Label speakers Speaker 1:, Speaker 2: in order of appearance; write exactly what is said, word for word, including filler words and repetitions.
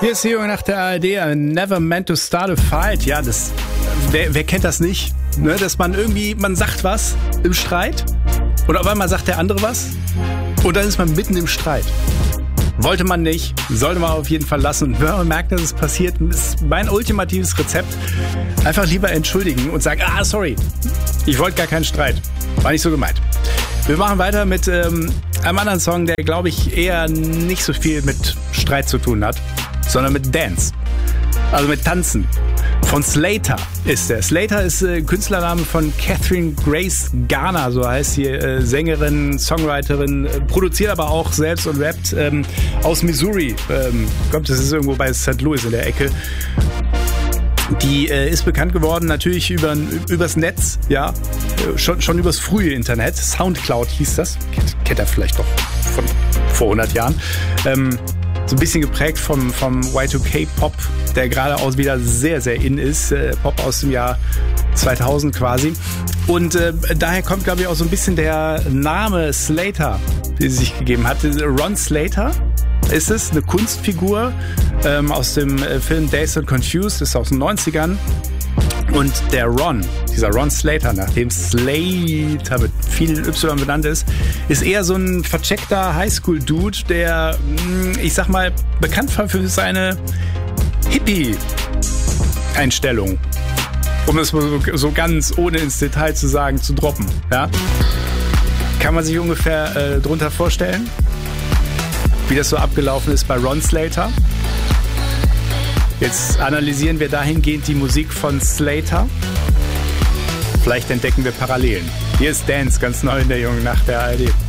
Speaker 1: Hier ist die Junge nach der A R D. I never meant to start a fight. Ja, das, wer, wer kennt das nicht? Ne? Dass man irgendwie, man sagt was im Streit und auf einmal sagt der andere was und dann ist man mitten im Streit. Wollte man nicht, sollte man auf jeden Fall lassen. Und wenn man merkt, dass es passiert, ist mein ultimatives Rezept: einfach lieber entschuldigen und sagen, ah, sorry, ich wollte gar keinen Streit. War nicht so gemeint. Wir machen weiter mit ähm, einem anderen Song, der, glaube ich, eher nicht so viel mit Streit zu tun hat, sondern mit Dance. Also mit Tanzen. Von Slater ist der. Slater ist äh, Künstlername von Catherine Grace Garner, so heißt sie, äh, Sängerin, Songwriterin, äh, produziert aber auch selbst und rappt ähm, aus Missouri. Ähm, ich glaube, das ist irgendwo bei Sankt Louis in der Ecke. Die äh, ist bekannt geworden natürlich über, übers Netz, ja, schon, schon übers frühe Internet. Soundcloud hieß das, kennt, kennt er vielleicht doch von vor hundert Jahren. Ähm, so ein bisschen geprägt vom, vom Y zwei K Pop, der gerade auch wieder sehr, sehr in ist. Äh, Pop aus dem Jahr zweitausend quasi. Und äh, daher kommt, glaube ich, auch so ein bisschen der Name Slater, den sie sich gegeben hat. Ron Slater ist es, eine Kunstfigur ähm, aus dem äh, Film Dazed and Confused, ist aus den neunzigern. Und der Ron, dieser Ron Slater, nachdem Slater mit vielen Y benannt ist, ist eher so ein vercheckter Highschool-Dude, der, ich sag mal, bekannt war für seine Hippie-Einstellung. Um es so, so ganz ohne ins Detail zu sagen, zu droppen. Ja? Kann man sich ungefähr äh, drunter vorstellen, wie das so abgelaufen ist bei Ron Slater? Jetzt analysieren wir dahingehend die Musik von Slater. Vielleicht entdecken wir Parallelen. Hier ist Dance, ganz neu in der Jungen Nacht der A R D.